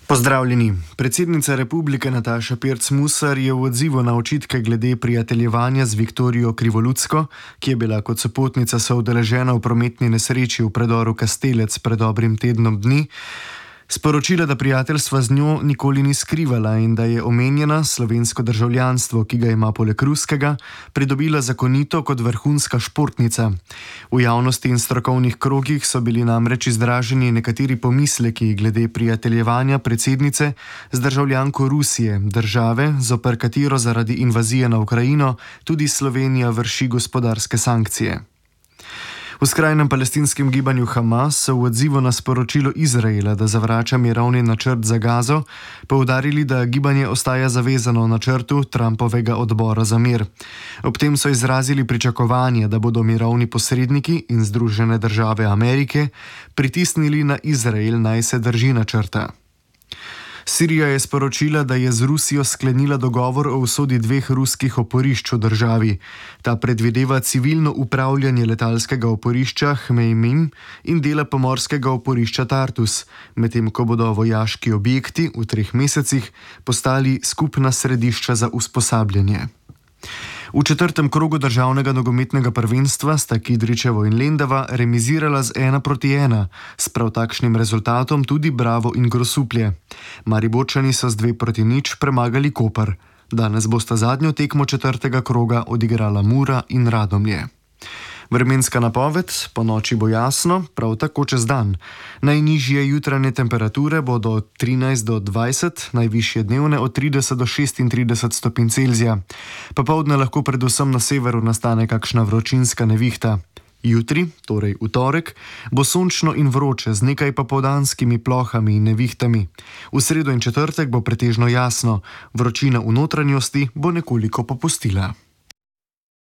Pozdravljeni. Predsednica republike Nataša Pirc Musar je v odzivu na očitke glede prijateljevanja z Viktorijo Krivolutsko, ki je bila kot sopotnica soudeležena v prometni nesreči v predoru Kastelec pred dobrim tednom dni, sporočila, da prijateljstva z njo nikoli ni skrivala in da je omenjena slovensko državljanstvo, ki ga ima poleg ruskega, pridobila zakonito kot vrhunska športnica. V javnosti in strokovnih krogih so bili namreč izraženi nekateri pomisleki glede prijateljevanja predsednice z državljanko Rusije, države, zoper katero zaradi invazije na Ukrajino tudi Slovenija vrši gospodarske sankcije. V skrajnem palestinskem gibanju Hamas so v odzivu na sporočilo Izraela, da zavrača mirovni načrt za Gazo, poudarili, da gibanje ostaja zavezano načrtu Trumpovega odbora za mir. Ob tem so izrazili pričakovanje, da bodo mirovni posredniki in Združene države Amerike pritisnili na Izrael, naj se drži načrta. Sirija je sporočila, da je z Rusijo sklenila dogovor o usodi 2 ruskih oporišč v državi. Ta predvideva civilno upravljanje letalskega oporišča Hmejmim in dela pomorskega oporišča Tartus, medtem ko bodo vojaški objekti v 3 mesecih postali skupna središča za usposabljanje. V 4. krogu državnega nogometnega prvenstva sta Kidričevo in Lendava remizirala z 1:1, s prav takšnim rezultatom tudi Bravo in Grosuplje. Mariborčani so z 2:0 premagali Koper. Danes bosta zadnjo tekmo 4. kroga odigrala Mura in Radomlje. Vremenska napoved: ponoči bo jasno, prav tako čez dan. Najnižje jutranje temperature bodo od 13 do 20, najvišje dnevne od 30 do 36 stopinj Celzija. Popoldne lahko predvsem na severu nastane kakšna vročinska nevihta. Jutri, torej v torek, bo sončno in vroče z nekaj popoldanskimi plohami in nevihtami. V sredo in četrtek bo pretežno jasno, vročina v notranjosti bo nekoliko popustila.